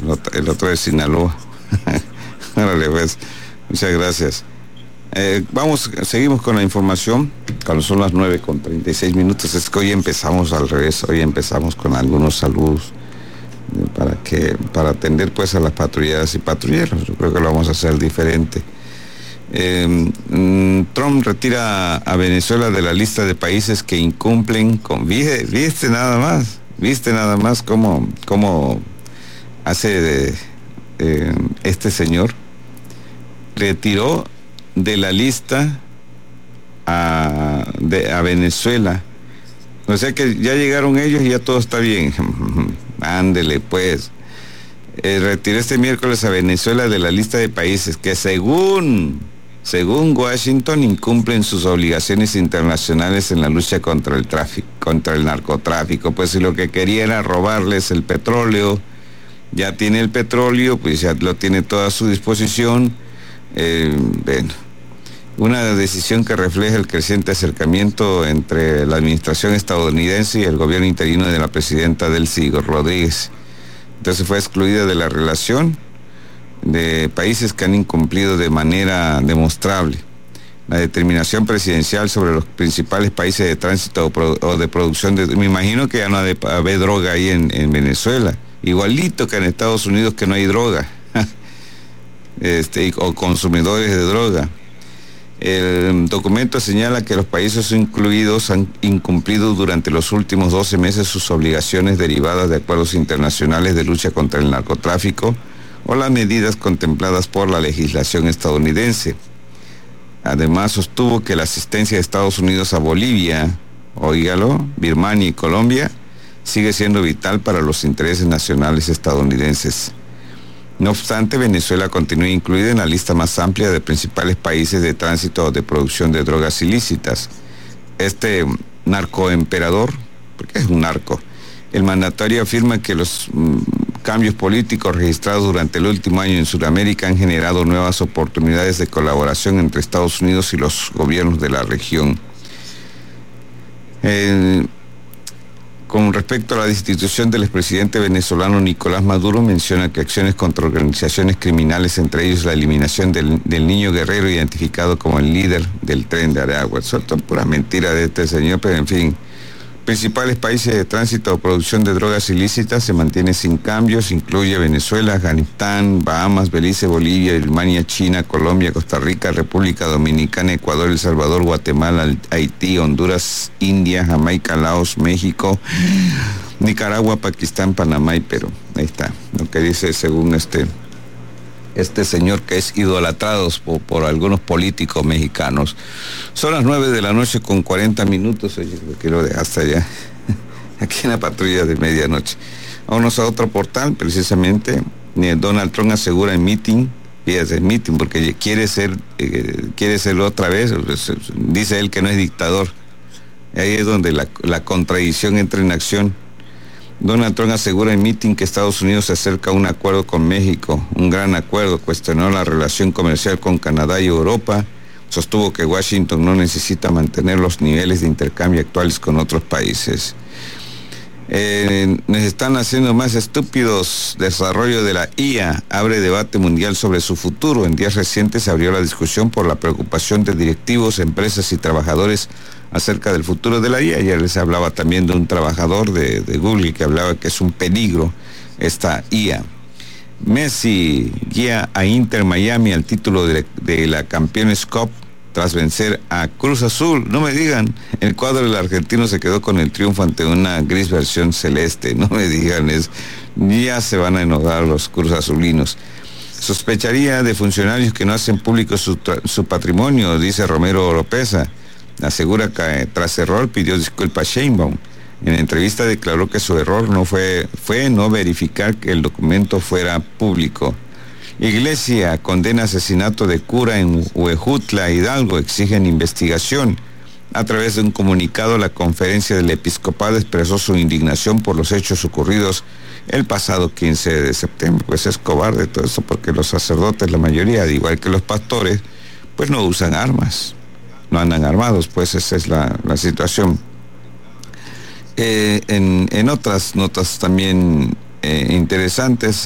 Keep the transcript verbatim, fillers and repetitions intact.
el otro, el otro de Sinaloa. Órale, pues, muchas gracias. Eh, vamos, seguimos con la información, cuando son las nueve con treinta y seis minutos. Es que hoy empezamos al revés, hoy empezamos con algunos saludos eh, para que, para atender pues a las patrulleras y patrulleros. Yo creo que lo vamos a hacer diferente. Eh, Trump retira a Venezuela de la lista de países que incumplen con... ¿Viste, viste nada más? ¿Viste nada más cómo, cómo hace eh, este señor? Retiró de la lista a, de, a Venezuela. O sea que ya llegaron ellos y ya todo está bien. Ándele pues. Eh, retiró este miércoles a Venezuela de la lista de países que según, según Washington incumplen sus obligaciones internacionales en la lucha contra el tráfico, contra el narcotráfico. Pues si lo que quería era robarles el petróleo, ya tiene el petróleo, pues ya lo tiene todo a su disposición. Eh, bueno, una decisión que refleja el creciente acercamiento entre la administración estadounidense y el gobierno interino de la presidenta Delcy Rodríguez. Entonces fue excluida de la relación de países que han incumplido de manera demostrable la determinación presidencial sobre los principales países de tránsito o, pro, o de producción de... Me imagino que ya no ha de haber droga ahí en, en Venezuela, igualito que en Estados Unidos que no hay droga, este, o consumidores de droga. El documento señala que los países incluidos han incumplido durante los últimos doce meses sus obligaciones derivadas de acuerdos internacionales de lucha contra el narcotráfico o las medidas contempladas por la legislación estadounidense. Además, sostuvo que la asistencia de Estados Unidos a Bolivia, óigalo, Birmania y Colombia sigue siendo vital para los intereses nacionales estadounidenses. No obstante, Venezuela continúa incluida en la lista más amplia de principales países de tránsito o de producción de drogas ilícitas. Este narcoemperador, porque es un narco, el mandatario afirma que los mm, cambios políticos registrados durante el último año en Sudamérica han generado nuevas oportunidades de colaboración entre Estados Unidos y los gobiernos de la región. El, Con respecto a la destitución del expresidente venezolano Nicolás Maduro, menciona que acciones contra organizaciones criminales, entre ellos la eliminación del, del niño guerrero identificado como el líder del tren de Aragua. Eso es pura mentira de este señor, pero en fin. Principales países de tránsito o producción de drogas ilícitas se mantienen sin cambios, incluye Venezuela, Afganistán, Bahamas, Belice, Bolivia, Birmania, China, Colombia, Costa Rica, República Dominicana, Ecuador, El Salvador, Guatemala, Haití, Honduras, India, Jamaica, Laos, México, Nicaragua, Pakistán, Panamá y Perú. Ahí está, lo que dice según este, este señor que es idolatrado por, por algunos políticos mexicanos. Son las nueve de la noche con cuarenta minutos, oye, lo quiero dejar hasta allá, aquí en la patrulla de medianoche. Vámonos a otro portal, precisamente. Donald Trump asegura en meeting, fíjate, meeting, porque quiere ser, eh, quiere serlo otra vez, dice él que no es dictador. Ahí es donde la, la contradicción entra en acción. Donald Trump asegura en meeting que Estados Unidos se acerca a un acuerdo con México, un gran acuerdo. Cuestionó la relación comercial con Canadá y Europa. Sostuvo que Washington no necesita mantener los niveles de intercambio actuales con otros países. Eh, nos están haciendo más estúpidos. Desarrollo de la I A abre debate mundial sobre su futuro. En días recientes se abrió la discusión por la preocupación de directivos, empresas y trabajadores acerca del futuro de la I A. Ayer les hablaba también de un trabajador de, de Google que hablaba que es un peligro esta I A. Messi guía a Inter Miami al título de, de la Campeones Cup tras vencer a Cruz Azul. No me digan, el cuadro del argentino se quedó con el triunfo ante una gris versión celeste. No me digan, es, ya se van a enojar los Cruz Azulinos. Sospecharía de funcionarios que no hacen público su, su patrimonio, dice Romero Oropesa. Asegura que tras error pidió disculpas a Sheinbaum. En la entrevista declaró que su error no fue, fue no verificar que el documento fuera público. Iglesia condena asesinato de cura en Huejutla, Hidalgo, exigen investigación. A través de un comunicado, la conferencia del episcopado expresó su indignación por los hechos ocurridos el pasado quince de septiembre. Pues es cobarde todo eso, porque los sacerdotes, la mayoría, al igual que los pastores, pues no usan armas, no andan armados, pues esa es la, la situación. Eh, en, en otras notas también eh, interesantes,